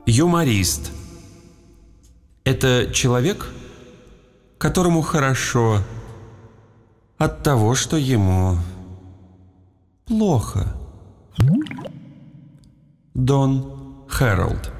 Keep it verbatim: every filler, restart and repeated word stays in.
Юморист – это человек, которому хорошо от того, что ему плохо. Дон Хэролд.